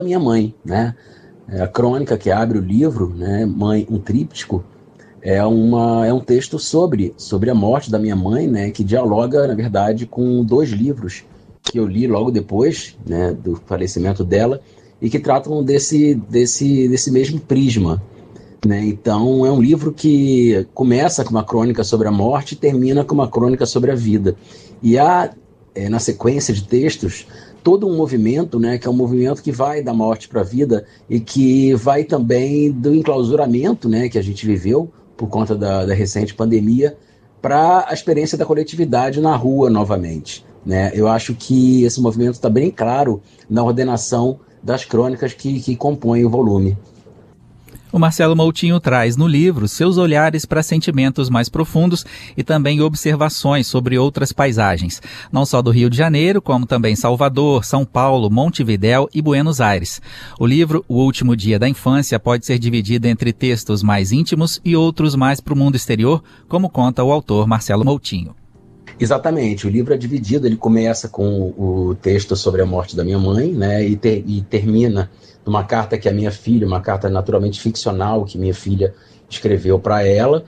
minha mãe, né? A crônica que abre o livro, né, Mãe, um tríptico, é um texto sobre a morte da minha mãe, né, que dialoga, na verdade, com 2 livros que eu li logo depois, né, do falecimento dela, e que tratam desse mesmo prisma, né? Então, é um livro que começa com uma crônica sobre a morte e termina com uma crônica sobre a vida. E há, na sequência de textos, todo um movimento, né, que é um movimento que vai da morte para a vida e que vai também do enclausuramento, né, que a gente viveu por conta da recente pandemia, para a experiência da coletividade na rua novamente, né? Eu acho que esse movimento está bem claro na ordenação das crônicas que compõem o volume. O Marcelo Moutinho traz no livro seus olhares para sentimentos mais profundos e também observações sobre outras paisagens, não só do Rio de Janeiro, como também Salvador, São Paulo, Montevidéu e Buenos Aires. O livro, O Último Dia da Infância, pode ser dividido entre textos mais íntimos e outros mais para o mundo exterior, como conta o autor Marcelo Moutinho. Exatamente, o livro é dividido, ele começa com o texto sobre a morte da minha mãe, né, e termina numa carta que a minha filha, uma carta naturalmente ficcional que minha filha escreveu para ela,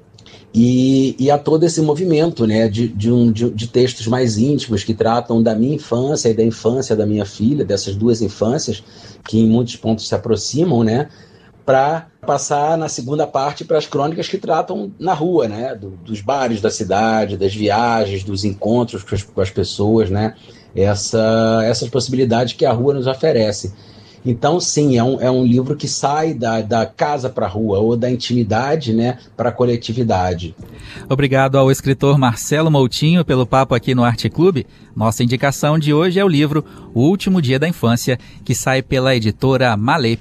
e há todo esse movimento, né, de textos mais íntimos que tratam da minha infância e da infância da minha filha, dessas 2 infâncias que em muitos pontos se aproximam, né, para passar na segunda parte para as crônicas que tratam na rua, né, dos bares da cidade, das viagens, dos encontros com as pessoas, né, essas possibilidades que a rua nos oferece. Então, sim, é um livro que sai da casa para a rua, ou da intimidade, né, para a coletividade. Obrigado ao escritor Marcelo Moutinho pelo papo aqui no Arte Clube. Nossa indicação de hoje é o livro O Último Dia da Infância, que sai pela editora Malê.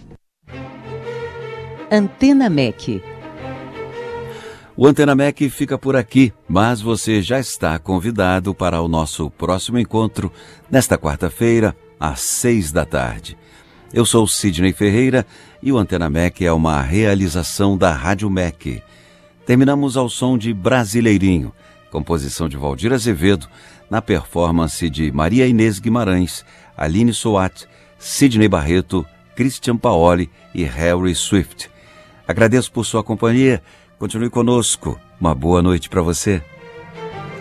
Antena MEC. O Antena MEC fica por aqui, mas você já está convidado para o nosso próximo encontro nesta quarta-feira, às 18h. Eu sou Sidney Ferreira e o Antena MEC é uma realização da Rádio MEC. Terminamos ao som de Brasileirinho, composição de Valdir Azevedo, na performance de Maria Inês Guimarães, Aline Soat, Sidney Barreto, Christian Paoli e Harry Swift. Agradeço por sua companhia. Continue conosco. Uma boa noite para você.